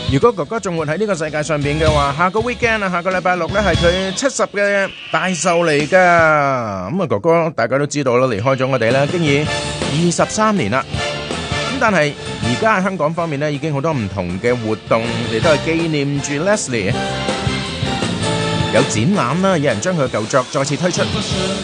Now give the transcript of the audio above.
如果哥哥仲活喺呢個世界上邊嘅話，下個 weekend 啊，下個禮拜六咧係佢70嘅大壽嚟噶。咁啊，哥哥大家都知道啦，離開咗我哋啦，經已23年啦。咁但係而家喺香港方面咧，已經好多唔同嘅活動嚟到去紀念住 Leslie。有展覽啦，有人將佢嘅舊作再次推出。